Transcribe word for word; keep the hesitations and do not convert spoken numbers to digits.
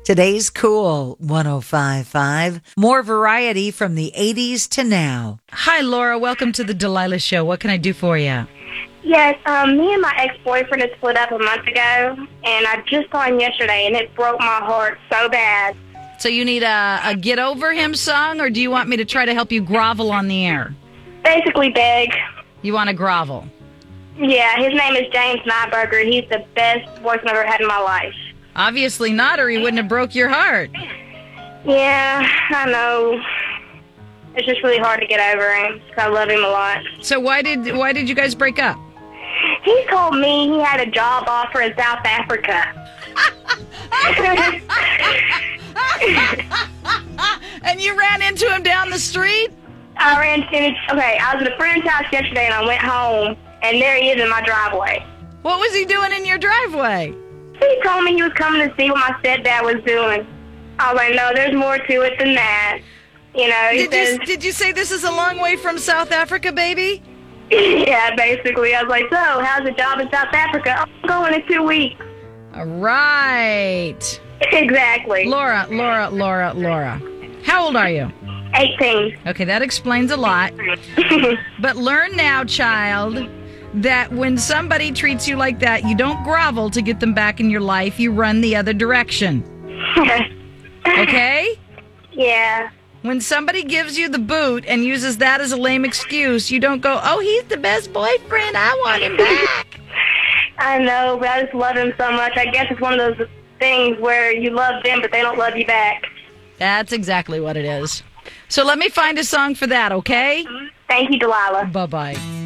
Today's Cool one oh five point five. More variety from the eighties to now. Hi, Laura. Welcome to the Delilah Show. What can I do for you? Yes, um, me and my ex-boyfriend had split up a month ago, and I just saw him yesterday, and it broke my heart so bad. So you need a, a Get Over Him song, or do you want me to try to help you grovel on the air? Basically beg. You want to grovel? Yeah, his name is James Nyberger. He's the best boyfriend I've ever had in my life. Obviously not, or he wouldn't have broke your heart. Yeah, I know. It's just really hard to get over him, because I love him a lot. So why did why did you guys break up? He told me he had a job offer in South Africa. And you ran into him down the street? I ran into, okay, I was at a friend's house yesterday, and I went home, and there he is in my driveway. What was he doing in your driveway? He told me he was coming to see what my stepdad was doing. I was like, no, there's more to it than that. You know, he Did says, you, did you say this is a long way from South Africa, baby? yeah, basically. I was like, so, how's the job in South Africa? I'm going in two weeks. All right. Exactly. Laura, Laura, Laura, Laura. How old are you? eighteen. Okay, that explains a lot. But learn now, child, that when somebody treats you like that, you don't grovel to get them back in your life. You run the other direction. Okay? Yeah. When somebody gives you the boot and uses that as a lame excuse, you don't go, oh, he's the best boyfriend. I want him back. I know, but I just love him so much. I guess it's one of those things where you love them, but they don't love you back. That's exactly what it is. So let me find a song for that, okay? Thank you, Delilah. Bye-bye.